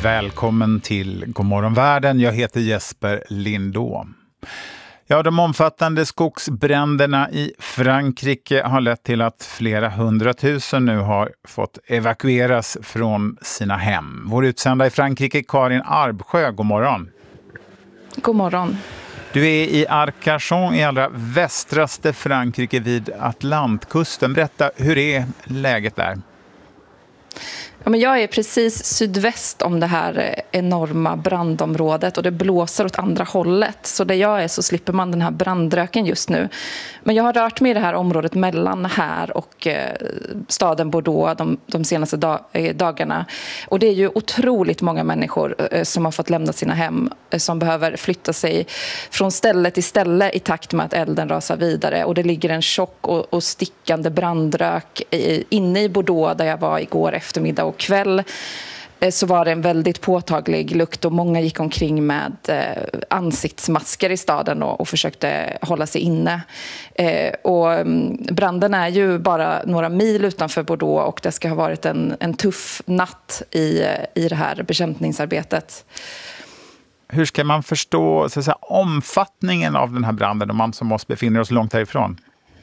Välkommen till Godmorgon världen. Jag heter Jesper Lindå. Ja, de omfattande skogsbränderna i Frankrike har lett till att flera 100 000 nu har fått evakueras från sina hem. Vår utsända i Frankrike, Karin Arbsjö, god morgon. God morgon. Du är i Arcachon i allra västraste Frankrike vid Atlantkusten. Berätta, hur är läget där? Ja, men jag är precis sydväst om det här enorma brandområdet och det blåser åt andra hållet. Så där jag är så slipper man den här brandröken just nu. Men jag har rört mig i det här området mellan här och staden Bordeaux de senaste dagarna. Och det är ju otroligt många människor som har fått lämna sina hem, som behöver flytta sig från ställe till ställe i takt med att elden rasar vidare. Och det ligger en tjock och stickande brandrök inne i Bordeaux där jag var igår eftermiddag och kväll. Så var det en väldigt påtaglig lukt och många gick omkring med ansiktsmasker i staden och försökte hålla sig inne. Och branden är ju bara några mil utanför Bordeaux och det ska ha varit en tuff natt i det här bekämpningsarbetet. Hur ska man förstå så att säga, omfattningen av den här branden om man som oss befinner oss långt härifrån?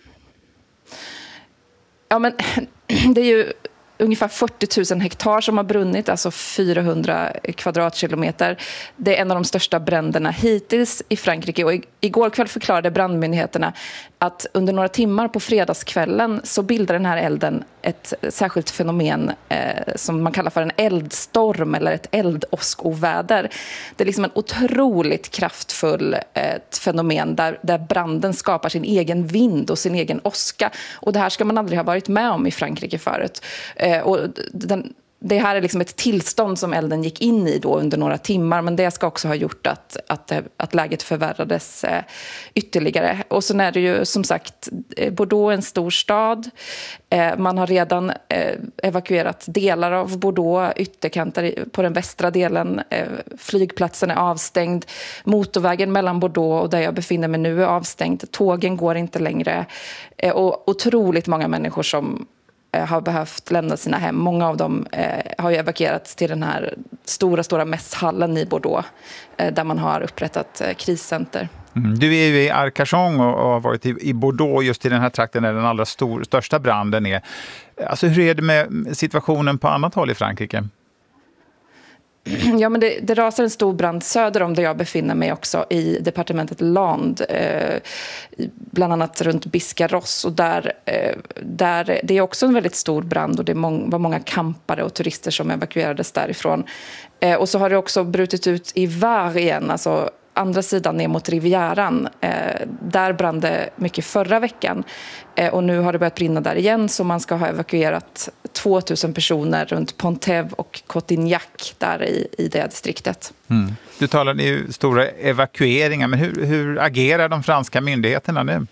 Ja, men det är ju ungefär 40 000 hektar som har brunnit, alltså 400 kvadratkilometer. Det är en av de största bränderna hittills i Frankrike. Och igår kväll förklarade brandmyndigheterna att under några timmar på fredagskvällen så bildar den här elden ett särskilt fenomen som man kallar för en eldstorm eller ett eldåskoväder. Det är liksom en otroligt kraftfull fenomen där branden skapar sin egen vind och sin egen åska. Och det här ska man aldrig ha varit med om i Frankrike förut. Och det här är liksom ett tillstånd som elden gick in i då under några timmar, men det ska också ha gjort att läget förvärrades ytterligare. Och sen är det ju som sagt Bordeaux en stor stad. Man har redan evakuerat delar av Bordeaux, ytterkanter på den västra delen. Flygplatsen är avstängd. Motorvägen mellan Bordeaux och där jag befinner mig nu är avstängd. Tågen går inte längre. Och otroligt många människor som har behövt lämna sina hem. Många av dem har ju evakuerats till den här stora mässhallen i Bordeaux där man har upprättat kriscenter. Du är ju i Arcachon och har varit i Bordeaux just i den här trakten där den allra största branden är. Alltså hur är det med situationen på annat håll i Frankrike? Ja, men det rasar en stor brand söder om där jag befinner mig också i departementet Land, bland annat runt Biscarrosse. Och där det är också en väldigt stor brand och det var många campare och turister som evakuerades därifrån. Och så har det också brutit ut i Var igen, alltså andra sidan ner mot Rivieran. Där brann det mycket förra veckan. Och nu har det börjat brinna där igen, så man ska ha evakuerat 2000 personer runt Pontev och Cotignac där i det distriktet. Du talade ju stora evakueringar, men hur agerar de franska myndigheterna nu?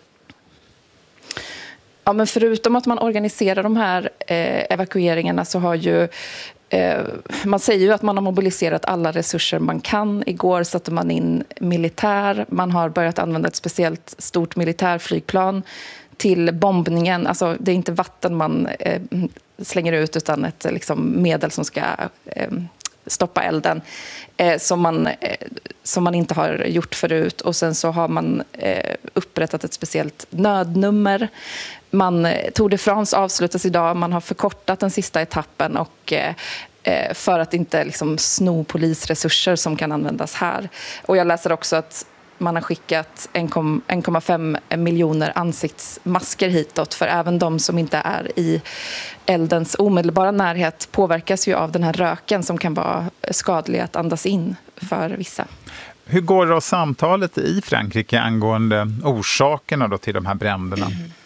Ja, men förutom att man organiserar de här evakueringarna så har ju man säger ju att man har mobiliserat alla resurser man kan. Igår satte man in militär. Man har börjat använda ett speciellt stort militärflygplan till bombningen. Alltså det är inte vatten man slänger ut utan ett liksom, medel som ska stoppa elden som man inte har gjort förut. Och sen så har man upprättat ett speciellt nödnummer. Tour de France avslutas idag. Man har förkortat den sista etappen och för att inte liksom sno polisresurser som kan användas här. Och jag läser också att man har skickat 1,5 miljoner ansiktsmasker hitåt, för även de som inte är i eldens omedelbara närhet påverkas ju av den här röken som kan vara skadlig att andas in för vissa. Hur går då samtalet i Frankrike angående orsakerna då till de här bränderna?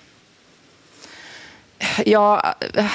Ja,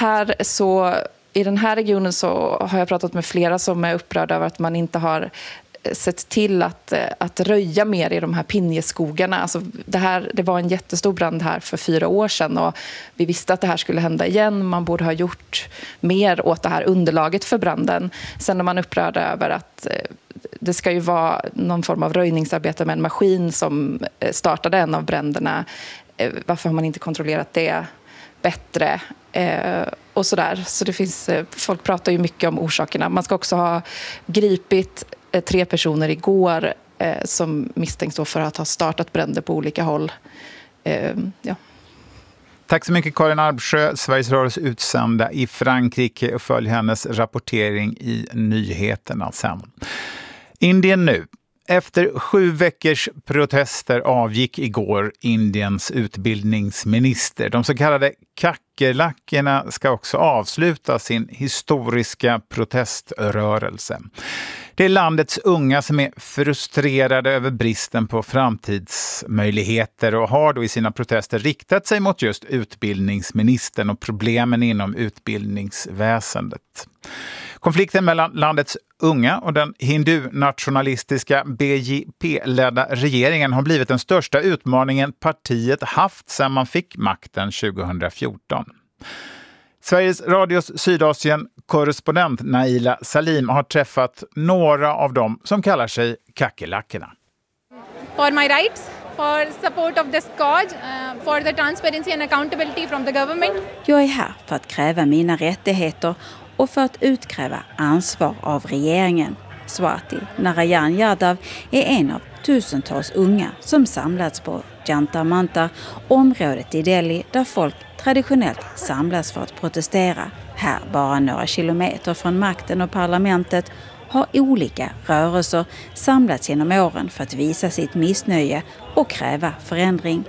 i den här regionen så har jag pratat med flera som är upprörda över att man inte har sett till att röja mer i de här pinjeskogarna. Alltså det var en jättestor brand här för 4 år sedan och vi visste att det här skulle hända igen. Man borde ha gjort mer åt det här underlaget för branden. Sen är man upprörd över att det ska ju vara någon form av röjningsarbete med en maskin som startade en av bränderna. Varför har man inte kontrollerat det bättre? och sådär. Så det finns, folk pratar ju mycket om orsakerna. Man ska också ha gripit 3 personer igår som misstänks då för att ha startat bränder på olika håll. Ja. Tack så mycket Karin Arbsjö, Sveriges Radios utsända i Frankrike, och följ hennes rapportering i nyheterna sen. Indien nu. Efter 7 veckors protester avgick igår Indiens utbildningsminister. De så kallade kackerlackorna ska också avsluta sin historiska proteströrelse. Det är landets unga som är frustrerade över bristen på framtidsmöjligheter och har då i sina protester riktat sig mot just utbildningsministern och problemen inom utbildningsväsendet. Konflikten mellan landets unga och den hindu-nationalistiska BJP-ledda regeringen har blivit den största utmaningen partiet haft sedan man fick makten 2014. Sveriges Radios Sydasien-korrespondent Naila Salim har träffat några av dem som kallar sig kackerlackorna. For my rights, for support of this cause, for the transparency and accountability from the government. Jag är här för att kräva mina rättigheter och för att utkräva ansvar av regeringen. Swati Narayan Yadav är en av tusentals unga som samlats på Jantar Mantar, området i Delhi där folk traditionellt samlas för att protestera. Här, bara några kilometer från makten och parlamentet, har olika rörelser samlats genom åren för att visa sitt missnöje och kräva förändring.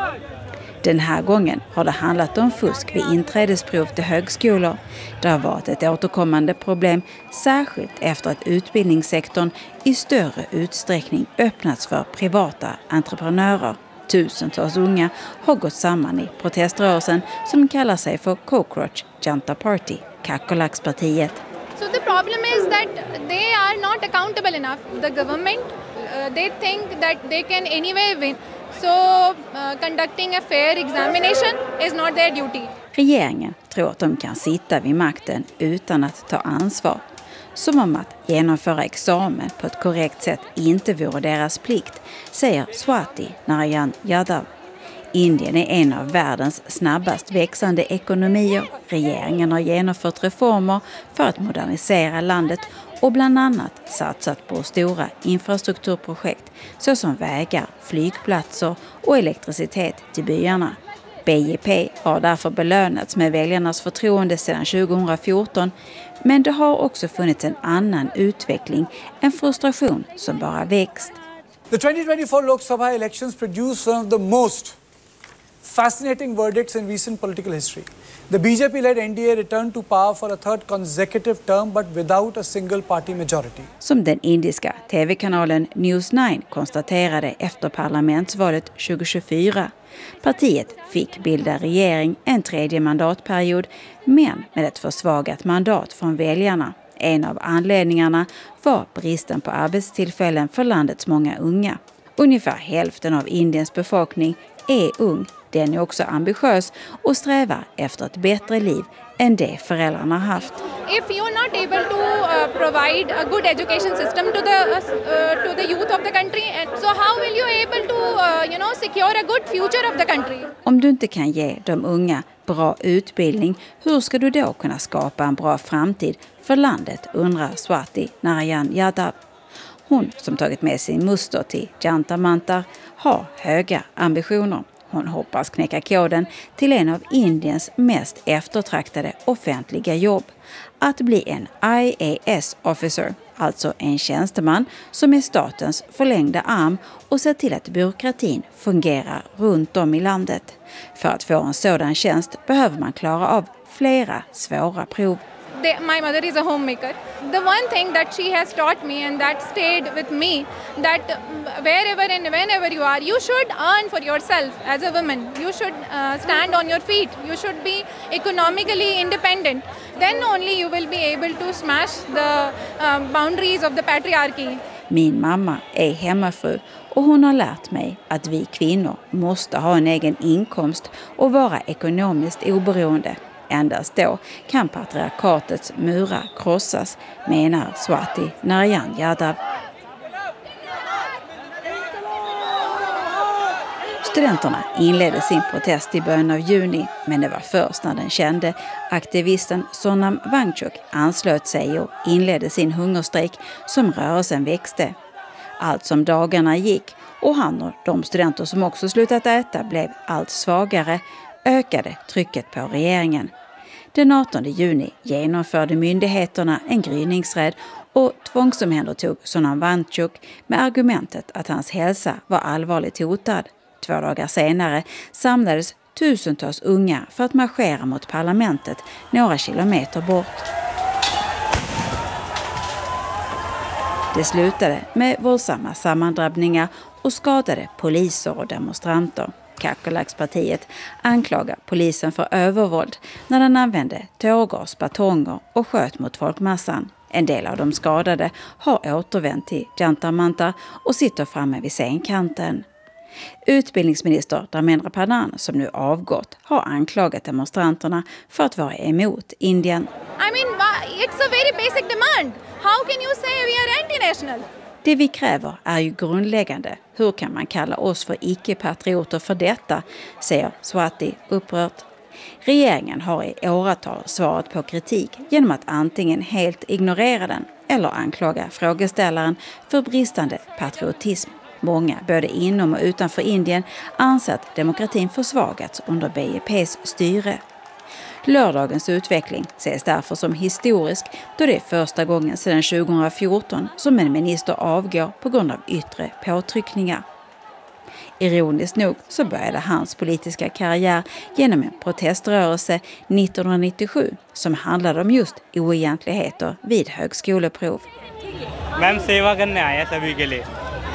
Den här gången har det handlat om fusk vid inträdesprov till högskolor. Det har varit ett återkommande problem, särskilt efter att utbildningssektorn i större utsträckning öppnats för privata entreprenörer. Tusentals unga har gått samman i proteströrelsen som kallar sig för Cockroach Jantar Party, kackerlackspartiet. So the problem is that they are not accountable enough. The government, they think that they can anyway win. So conducting a fair examination is not their duty. Regeringen tror att de kan sitta vid makten utan att ta ansvar. Som om att genomföra examen på ett korrekt sätt inte vore deras plikt, säger Swati Narayan Yadav. Indien är en av världens snabbast växande ekonomier. Regeringen har genomfört reformer för att modernisera landet och bland annat satsat på stora infrastrukturprojekt såsom vägar, flygplatser och elektricitet till byarna. BJP har därför belönats med väljarnas förtroende sedan 2014, men det har också funnits en annan utveckling, en frustration som bara växt. The 2024 Lok Sabha elections produced one of the most fascinating verdicts in recent political history. The BJP-led NDA returned to power for a third consecutive term but without a single party majority. Som den indiska tv-kanalen News 9 konstaterade efter parlamentsvalet 2024. Partiet fick bilda regering en 3:e mandatperiod, men med ett försvagat mandat från väljarna. En av anledningarna var bristen på arbetstillfällen för landets många unga. Ungefär hälften av Indiens befolkning är ung. Den är också ambitiös och strävar efter ett bättre liv än det föräldrarna haft. If you are not able to provide a good education system to the youth of the country, so how will you able to secure a good future of the country? Om du inte kan ge de unga bra utbildning, hur ska du då kunna skapa en bra framtid för landet, undrar Swati Narayan Yadav. Hon som tagit med sin muster till Jantar Mantar har höga ambitioner. Hon hoppas knäcka koden till en av Indiens mest eftertraktade offentliga jobb. Att bli en IAS officer, alltså en tjänsteman som är statens förlängda arm och ser till att byråkratin fungerar runt om i landet. För att få en sådan tjänst behöver man klara av flera svåra prov. My mother is a homemaker. The one thing that she has taught me and that stayed with me, that wherever and whenever you are, you should earn for yourself as a woman. You should stand on your feet. You should be economically independent. Then only you will be able to smash the boundaries of the patriarchy. Min mamma är hemmafru och hon har lärt mig att vi kvinnor måste ha en egen inkomst och vara ekonomiskt oberoende. Endast då kan patriarkatets murar krossas, menar Swati Narayan Yadav. Studenterna inledde sin protest i början av juni, men det var först när den kände aktivisten Sonam Wangchuk anslöt sig och inledde sin hungerstrejk som rörelsen växte. Allt som dagarna gick och han och de studenter som också slutat äta blev allt svagare, ökade trycket på regeringen. Den 18 juni genomförde myndigheterna en gryningsräd och tvångsomhändertog Sonam Wangchuk med argumentet att hans hälsa var allvarligt hotad. 2 dagar senare samlades tusentals unga för att marschera mot parlamentet några kilometer bort. Det slutade med våldsamma sammandrabbningar och skadade poliser och demonstranter. Kakerlackspartiet anklagar polisen för övervåld när den använde tårgas, batonger och sköt mot folkmassan. En del av de skadade har återvänt till Jantar Mantar och sitter framme vid scenkanten. Utbildningsminister Dharmendra Pradhan, som nu avgått, har anklagat demonstranterna för att vara emot Indien. I mean, it's a very basic demand. How can you say we are anti-national? Det vi kräver är ju grundläggande. Hur kan man kalla oss för icke-patrioter för detta, säger Swati upprört. Regeringen har i åratal svarat på kritik genom att antingen helt ignorera den eller anklaga frågeställaren för bristande patriotism. Många, både inom och utanför Indien, anser att demokratin försvagats under BJPs styre. Lördagens utveckling ses därför som historisk, då det är första gången sedan 2014 som en minister avgår på grund av yttre påtryckningar. Ironiskt nog så började hans politiska karriär genom en proteströrelse 1997 som handlade om just oegentligheter vid högskoleprov. Ma'am सेवा करने आए हैं सभी के लिए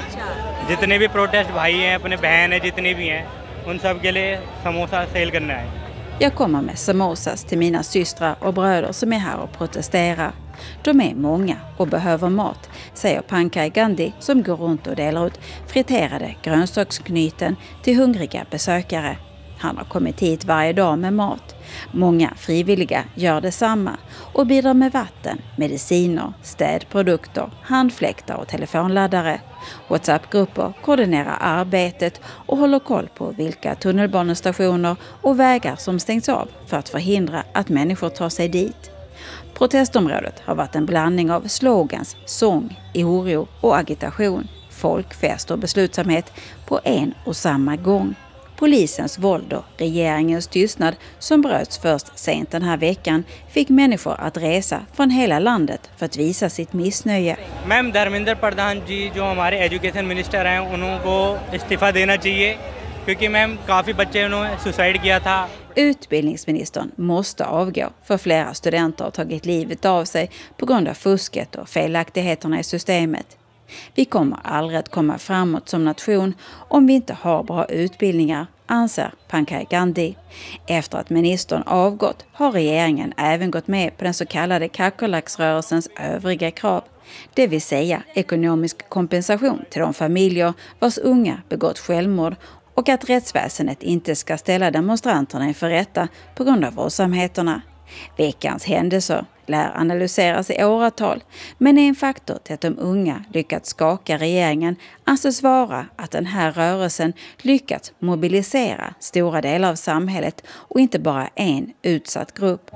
जितने भी प्रोटेस्ट भाई हैं अपने बहन हैं जितने भी हैं उन सब के लिए समोसा सेल करने आए. Jag kommer med samosas till mina systrar och bröder som är här och protesterar. De är många och behöver mat, säger Pankaj Gandhi som går runt och delar ut friterade grönsaksknyten till hungriga besökare. Han har kommit hit varje dag med mat. Många frivilliga gör detsamma och bidrar med vatten, mediciner, städprodukter, handfläktar och telefonladdare. WhatsApp-grupper koordinerar arbetet och håller koll på vilka tunnelbanestationer och vägar som stängs av för att förhindra att människor tar sig dit. Protestområdet har varit en blandning av slogans, sång, oro och agitation, folkfest och beslutsamhet på en och samma gång. Polisens våld och regeringens tystnad som bröts först sent den här veckan fick människor att resa från hela landet för att visa sitt missnöje. Ma'am Dharmendra प्रधान जी जो हमारे education minister हैं उनको इस्तीफा देना चाहिए क्योंकि मैम काफ़ी बच्चे उन्होंने सुसाइड किया था. Utbildningsministern måste avgå för flera studenter har tagit livet av sig på grund av fusket och felaktigheterna i systemet. Vi kommer aldrig att komma framåt som nation om vi inte har bra utbildningar, anser Pankaj Gandhi. Efter att ministern avgått har regeringen även gått med på den så kallade kakerlacksrörelsens övriga krav. Det vill säga ekonomisk kompensation till de familjer vars unga begått självmord och att rättsväsendet inte ska ställa demonstranterna inför rätta på grund av våldsamheterna. Veckans händelser lär analyseras i åratal, men är en faktor till att de unga lyckats skaka regeringen anses vara att den här rörelsen lyckats mobilisera stora delar av samhället och inte bara en utsatt grupp.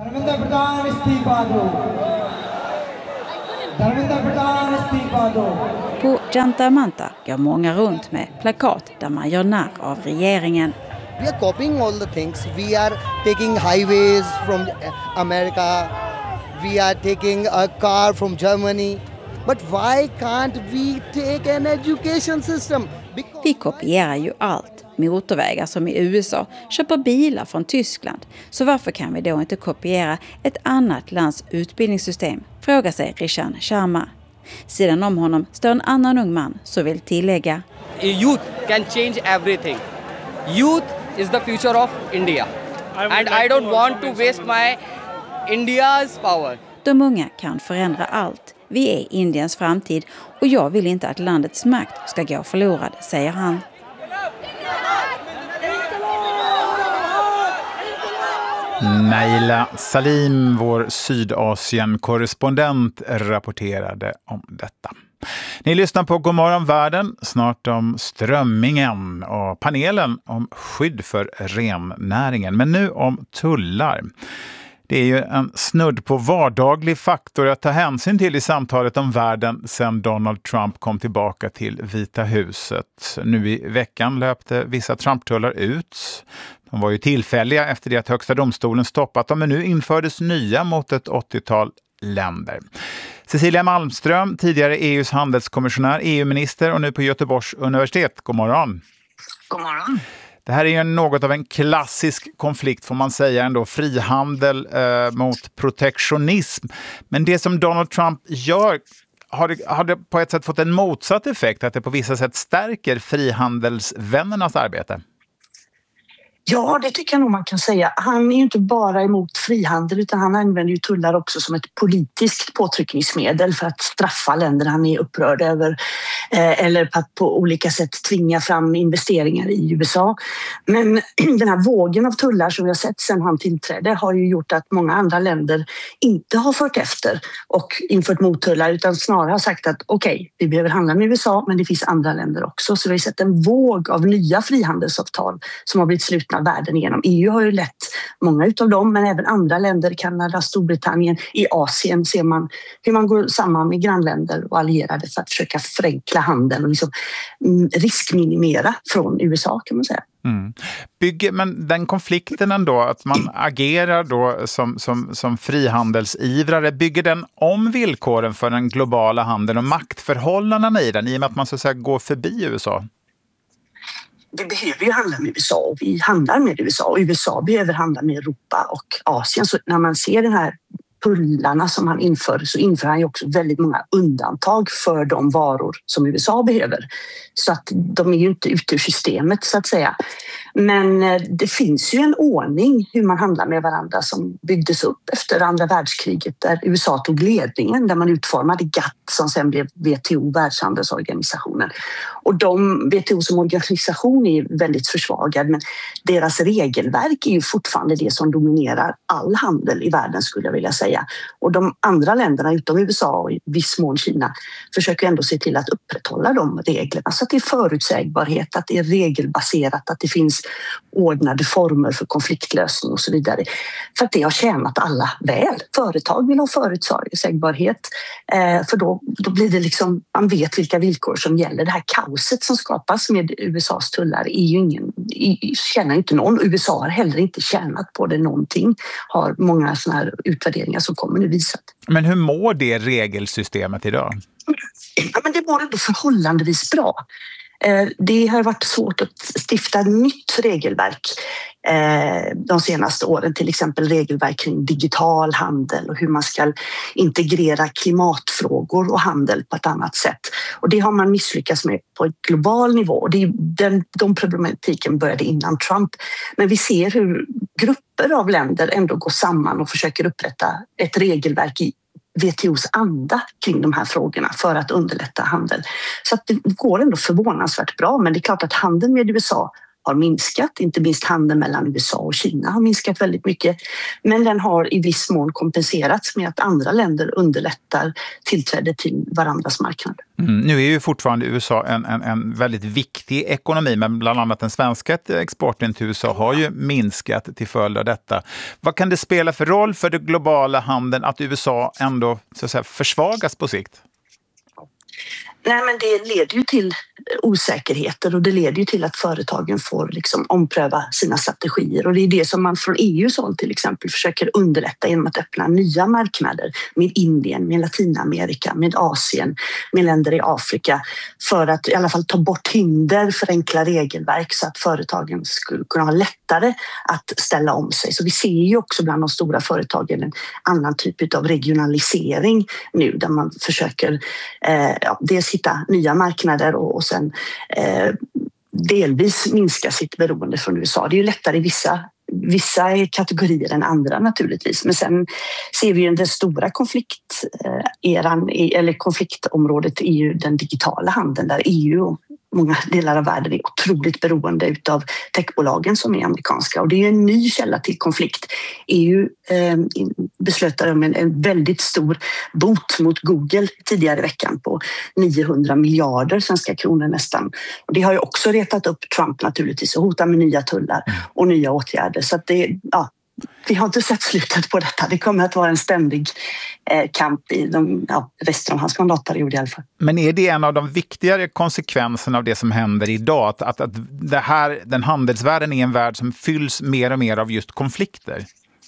På Jantar Mantar går många runt med plakat där man gör narr av regeringen. We are copying all the things. We are taking highways from America. We are taking a car from Germany. But why can't we take an education system? Vi kopierar ju allt. Motorvägar som i USA köper bilar från Tyskland. Så varför kan vi då inte kopiera ett annat lands utbildningssystem? Frågar sig Rishan Sharma. Sidan om honom står en annan ung man som vill tillägga: Youth can change everything. Youth is the future of India. And I don't want to waste my India's power. De unga kan förändra allt. Vi är Indiens framtid och jag vill inte att landets makt ska gå förlorad, säger han. Naila Salim, vår Sydasien-korrespondent, rapporterade om detta. Ni lyssnar på Godmorgon Världen, snart om strömmingen och panelen om skydd för rennäringen. Men nu om tullar. Det är ju en snudd på vardaglig faktor att ta hänsyn till i samtalet om världen sedan Donald Trump kom tillbaka till Vita huset. Nu i veckan löpte vissa Trump-tullar ut. De var ju tillfälliga efter det att Högsta domstolen stoppat dem, men nu infördes nya mot ett 80-tal länder. Cecilia Malmström, tidigare EUs handelskommissionär, EU-minister och nu på Göteborgs universitet. God morgon. God morgon. Det här är ju något av en klassisk konflikt, får man säga ändå, frihandel mot protektionism. Men det som Donald Trump gör, har det på ett sätt fått en motsatt effekt, att det på vissa sätt stärker frihandelsvännernas arbete? Ja, det tycker jag nog man kan säga. Han är ju inte bara emot frihandel utan han använder ju tullar också som ett politiskt påtryckningsmedel för att straffa länder han är upprörd över eller att på olika sätt tvinga fram investeringar i USA. Men den här vågen av tullar som vi har sett sedan han tillträdde har ju gjort att många andra länder inte har fört efter och infört mottullar utan snarare har sagt att okej, vi behöver handla med USA men det finns andra länder också. Så vi har sett en våg av nya frihandelsavtal som har blivit slutna världen igenom. EU har ju lett många utav dem, men även andra länder, Kanada, Storbritannien, i Asien ser man hur man går samman med grannländer och allierade för att försöka förenkla handeln och liksom riskminimera från USA kan man säga. Men den konflikten ändå, att man agerar då som frihandelsivrare, bygger den om villkoren för den globala handeln och maktförhållandena i den i och med att man så att säga går förbi USA? Vi behöver ju handla med USA och vi handlar med USA och USA behöver handla med Europa och Asien. Så när man ser den här tullarna som han inför så inför han ju också väldigt många undantag för de varor som USA behöver. Så att de är ju inte ute ur systemet så att säga. Men det finns ju en ordning hur man handlar med varandra som byggdes upp efter andra världskriget där USA tog ledningen, där man utformade GATT som sen blev WTO, Världshandelsorganisationen. Och WTO som organisation är väldigt försvagad men deras regelverk är ju fortfarande det som dominerar all handel i världen skulle jag vilja säga. Och de andra länderna utom USA och i viss mån Kina försöker ändå se till att upprätthålla de reglerna så att det är förutsägbarhet, att det är regelbaserat, att det finns ordnade former för konfliktlösning och så vidare. För att det har tjänat alla väl. Företag vill ha förutsägbarhet för då blir det liksom, man vet vilka villkor som gäller. Det här kaoset som skapas med USAs tullar är ju tjänar inte någon. USA har heller inte tjänat på det någonting, har många sådana här utvärderingar som kommer nu visat. Men hur mår det regelsystemet idag? Ja, men det mår ändå förhållandevis bra. Det har varit svårt att stifta nytt regelverk de senaste åren, till exempel regelverk kring digital handel och hur man ska integrera klimatfrågor och handel på ett annat sätt. Och det har man misslyckats med på ett global nivå. Och de problematiken började innan Trump. Men vi ser hur grupper av länder ändå går samman och försöker upprätta ett regelverk i WTOs anda kring de här frågorna för att underlätta handel. Så att det går ändå förvånansvärt bra, men det är klart att handeln med USA har minskat, inte minst handeln mellan USA och Kina har minskat väldigt mycket, men den har i viss mån kompenserats med att andra länder underlättar tillträde till varandras marknader. Nu är ju fortfarande USA en väldigt viktig ekonomi, men bland annat den svenska exporten till USA har ju minskat till följd av detta. Vad kan det spela för roll för den globala handeln att USA ändå så att säga försvagas på sikt? Nej, men det leder ju till osäkerheter och det leder ju till att företagen får liksom ompröva sina strategier. Och det är det som man från EUs håll till exempel försöker underlätta genom att öppna nya marknader med Indien, med Latinamerika, med Asien, med länder i Afrika för att i alla fall ta bort hinder, förenkla regelverk så att företagen skulle kunna ha lättare att ställa om sig. Så vi ser ju också bland de stora företagen en annan typ av regionalisering nu där man försöker dels hitta nya marknader och sen delvis minska sitt beroende från USA. Det är ju lättare i vissa kategorier än andra naturligtvis. Men sen ser vi ju den stora konfliktområdet är ju den digitala handeln där EU många delar av världen är otroligt beroende utav techbolagen som är amerikanska. Och det är en ny källa till konflikt. EU beslöt om en väldigt stor bot mot Google tidigare i veckan på 900 miljarder svenska kronor nästan. Och det har ju också retat upp Trump naturligtvis och hotar med nya tullar och nya åtgärder. Så att vi har inte sett slutet på detta. Det kommer att vara en ständig kamp i resten av hans mandatperiod i alla fall. Men är det en av de viktigare konsekvenserna av det som händer idag? Att den handelsvärlden är en värld som fylls mer och mer av just konflikter?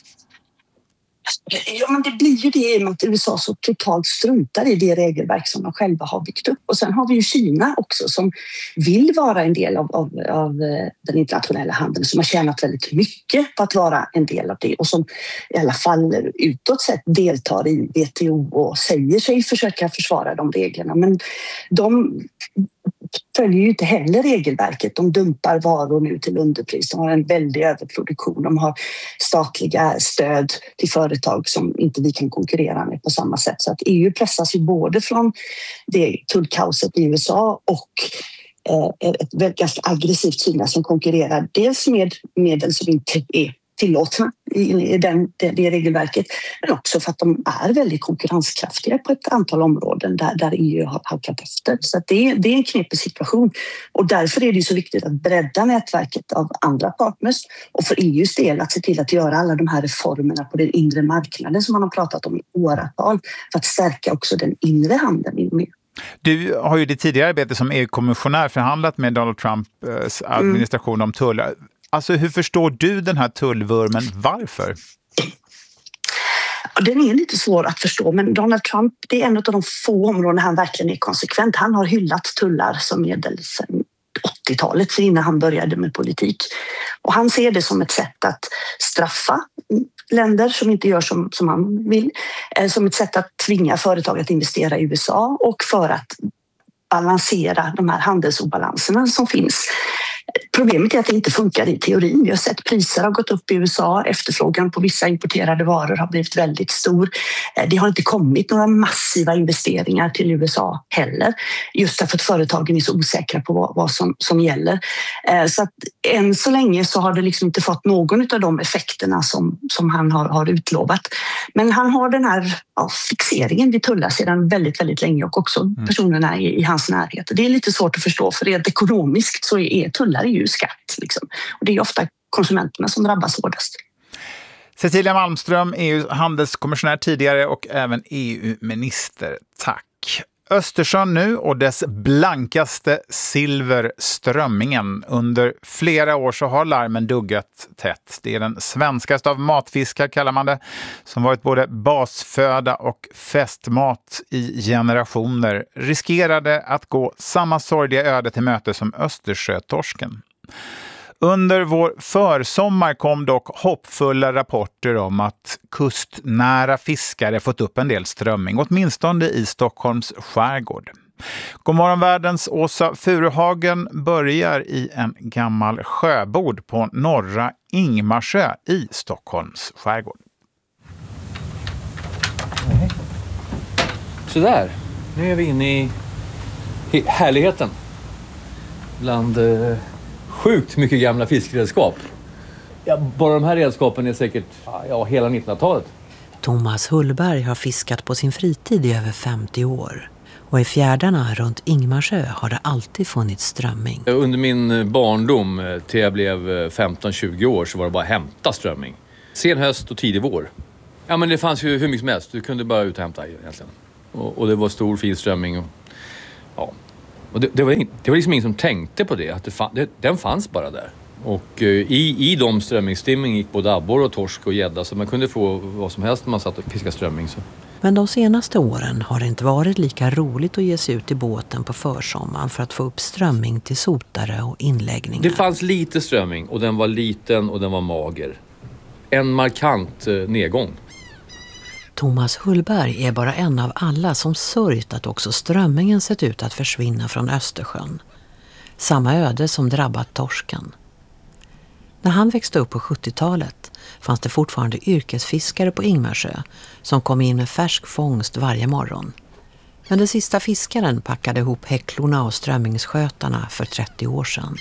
Ja, men det blir ju det i och med att USA så totalt struntar i det regelverk som de själva har byggt upp. Och sen har vi ju Kina också som vill vara en del av den internationella handeln, som har tjänat väldigt mycket på att vara en del av det och som i alla fall utåt sett deltar i WTO och säger sig försöka försvara de reglerna. Men de följer ju inte heller regelverket. De dumpar varor nu till underpris. De har en väldig överproduktion. De har statliga stöd till företag som inte vi kan konkurrera med på samma sätt. Så att EU pressas ju både från det tullkaoset i USA och ett ganska aggressivt Kina som konkurrerar dels med medel som inte är tillåtna i det regelverket, men också för att de är väldigt konkurrenskraftiga på ett antal områden där EU har halkat efter. Så att det är en knepig situation och därför är det så viktigt att bredda nätverket av andra partners och för EUs del att se till att göra alla de här reformerna på den inre marknaden som man har pratat om i åratal för att stärka också den inre handeln inom EU. Du har ju det tidigare arbete som EU-kommissionär förhandlat med Donald Trumps administration om tullar. Alltså hur förstår du den här tullvurmen? Varför? Den är lite svår att förstå, men Donald Trump, det är en av de få områden han verkligen är konsekvent. Han har hyllat tullar som medel sedan 80-talet, innan han började med politik. Och han ser det som ett sätt att straffa länder som inte gör som han vill, som ett sätt att tvinga företag att investera i USA och för att balansera de här handelsobalanserna som finns. Problemet är att det inte funkar i teorin. Vi har sett priser har gått upp i USA, efterfrågan på vissa importerade varor har blivit väldigt stor. Det har inte kommit några massiva investeringar till USA heller, just därför att företagen är så osäkra på vad som gäller. Så att än så länge så har det liksom inte fått någon av de effekterna som han har utlovat. Men han har den här fixeringen vid tullar sedan väldigt, väldigt länge och också personerna i hans närhet. Det är lite svårt att förstå för rent ekonomiskt så är tullar ju skatt. Liksom. Och det är ofta konsumenterna som drabbas hårdast. Cecilia Malmström, EU:s handelskommissionär tidigare och även EU-minister. Tack. Östersjön nu och dess blankaste silver, strömmingen. Under flera år så har larmen duggat tätt. Det är den svenskaste av matfiskar kallar man det, som varit både basföda och festmat i generationer. Riskerade att gå samma sorgliga öde till möte som Östersjötorsken. Under vår försommar kom dock hoppfulla rapporter om att kustnära fiskare fått upp en del strömming, åtminstone i Stockholms skärgård. Godmorgon världens Åsa Furuhagen börjar i en gammal sjöbod på norra Ingmarsö i Stockholms skärgård. Så där, nu är vi inne i härligheten bland sjukt mycket gamla fiskredskap. Ja, bara de här redskapen är säkert hela 1900-talet. Thomas Hullberg har fiskat på sin fritid i över 50 år. Och i fjärdarna runt Ingmarsö har det alltid funnits strömming. Under min barndom till jag blev 15-20 år så var det bara hämta strömming. Sen höst och tidig vår. Ja, men det fanns ju hur mycket som helst. Du kunde bara ut och hämta egentligen. Och det var stor fin strömming. Och det var liksom ingen som tänkte på det. Att den fanns bara där. Och i de strömmingsstimming gick både abbor och torsk och gädda. Så man kunde få vad som helst när man satt och fiskade strömming. Så. Men de senaste åren har det inte varit lika roligt att ge sig ut i båten på försommaren för att få upp strömming till sotare och inläggningar. Det fanns lite strömming och den var liten och den var mager. En markant nedgång. Thomas Hullberg är bara en av alla som sörjt att också strömmingen sett ut att försvinna från Östersjön. Samma öde som drabbat torsken. När han växte upp på 70-talet fanns det fortfarande yrkesfiskare på Ingmarsö som kom in med färsk fångst varje morgon. Men den sista fiskaren packade ihop häcklorna och strömmingsskötarna för 30 år sedan.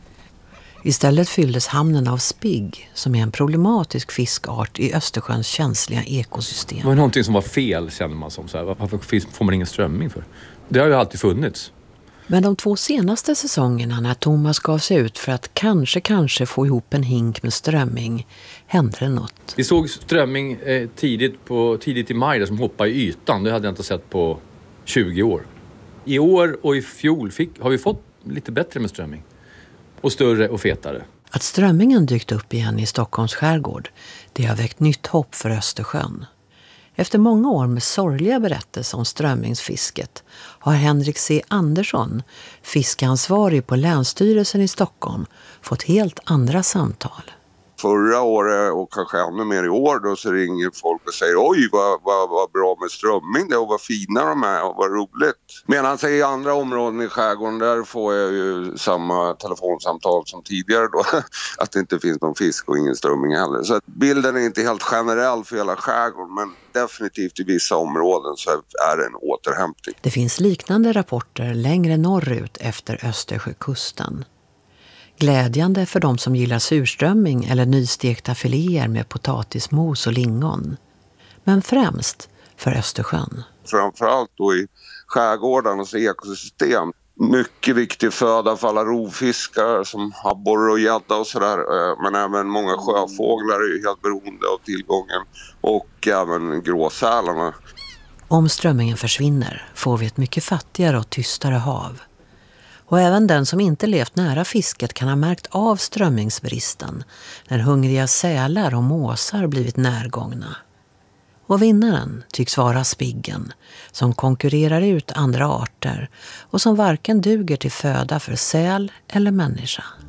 Istället fylldes hamnen av spigg, som är en problematisk fiskart i Östersjöns känsliga ekosystem. Det var någonting som var fel, känner man som. Så här, varför får man ingen strömming för? Det har ju alltid funnits. Men de 2 senaste säsongerna när Thomas gav sig ut för att kanske få ihop en hink med strömming hände det något. Vi såg strömming tidigt i maj där, som hoppade i ytan. Det hade jag inte sett på 20 år. I år och i fjol har vi fått lite bättre med strömming. Och större och fetare. Att strömmingen dykt upp igen i Stockholms skärgård, det har väckt nytt hopp för Östersjön. Efter många år med sorgliga berättelser om strömmingsfisket har Henrik C. Andersson, fiskansvarig på Länsstyrelsen i Stockholm, fått helt andra samtal. Förra året och kanske ännu mer i år då, så ringer folk och säger oj vad bra med strömming det och vad fina de är och vad roligt. Medan i andra områden i skärgården där får jag ju samma telefonsamtal som tidigare då, att det inte finns någon fisk och ingen strömming heller. Så att bilden är inte helt generell för hela skärgården, men definitivt i vissa områden så är det en återhämtning. Det finns liknande rapporter längre norrut efter Östersjökusten. Glädjande för de som gillar surströmming eller nystekta filéer med potatismos och lingon. Men främst för Östersjön. Framförallt då i skärgårdarnas ekosystem. Mycket viktig föda för alla rovfiskar som abborre och gädda och sådär. Men även många sjöfåglar är helt beroende av tillgången. Och även gråsälarna. Om strömmingen försvinner får vi ett mycket fattigare och tystare hav. Och även den som inte levt nära fisket kan ha märkt av strömmingsbristen när hungriga sälar och måsar blivit närgångna. Och vinnaren tycks vara spiggen som konkurrerar ut andra arter och som varken duger till föda för säl eller människa.